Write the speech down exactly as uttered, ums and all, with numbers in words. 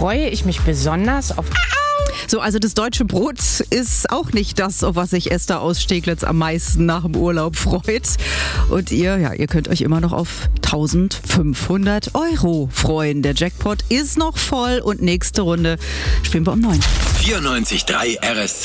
freue ich mich besonders auf... So, also das deutsche Brot ist auch nicht das, auf was sich Esther aus Steglitz am meisten nach dem Urlaub freut. Und ihr, ja, ihr könnt euch immer noch auf eintausendfünfhundert Euro freuen. Der Jackpot ist noch voll und nächste Runde spielen wir um neun. vierundneunzig Komma drei R S